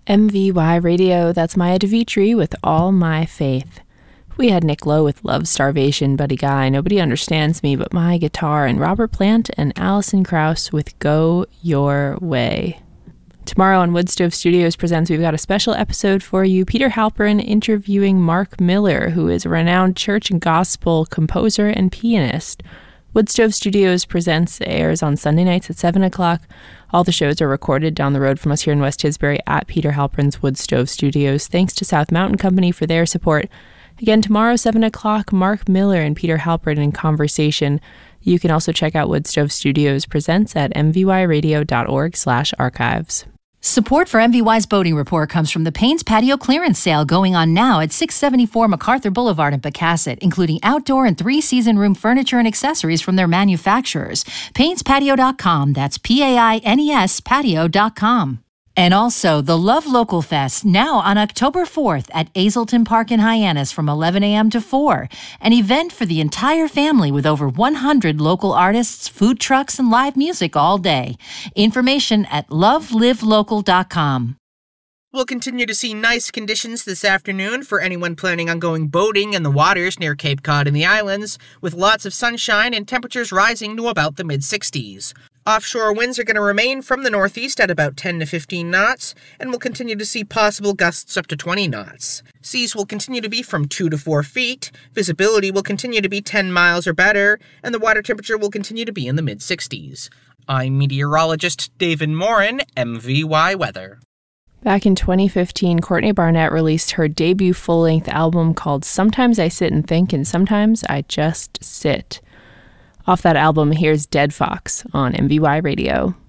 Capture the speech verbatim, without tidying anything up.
M V Y Radio, that's Maya Devitri with All My Faith. We had Nick Lowe with Love Starvation, Buddy Guy, Nobody Understands Me But My Guitar, and Robert Plant and Alison Krauss with Go Your Way. Tomorrow on Woodstove Studios Presents, we've got a special episode for you. Peter Halperin interviewing Mark Miller, who is a renowned church and gospel composer and pianist. Woodstove Studios Presents airs on Sunday nights at seven o'clock. All the shows are recorded down the road from us here in West Tisbury at Peter Halperin's Woodstove Studios. Thanks to South Mountain Company for their support. Again, tomorrow, seven o'clock, Mark Miller and Peter Halperin in conversation. You can also check out Woodstove Studios Presents at m v y radio dot org slash archives. Support for M V Y's Boating Report comes from the Payne's Patio Clearance Sale going on now at six seventy-four MacArthur Boulevard in Pecasset, including outdoor and three-season room furniture and accessories from their manufacturers. Paynes Patio dot com, that's P A I N E S patio dot com. And also, the Love Local Fest, now on October fourth at Azleton Park in Hyannis from eleven a.m. to four. An event for the entire family with over one hundred local artists, food trucks, and live music all day. Information at love live local dot com. We'll continue to see nice conditions this afternoon for anyone planning on going boating in the waters near Cape Cod and the islands, with lots of sunshine and temperatures rising to about the mid sixties. Offshore winds are going to remain from the northeast at about ten to fifteen knots, and we'll continue to see possible gusts up to twenty knots. Seas will continue to be from two to four feet, visibility will continue to be ten miles or better, and the water temperature will continue to be in the mid sixties. I'm meteorologist David Morin, M V Y Weather. Back in twenty fifteen, Courtney Barnett released her debut full-length album called Sometimes I Sit and Think and Sometimes I Just Sit. Off that album, here's Dead Fox on M V Y Radio.